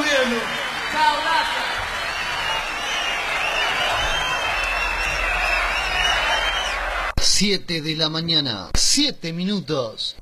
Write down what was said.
gobierno. Chao, gracias. 7 de la mañana, 7 minutos.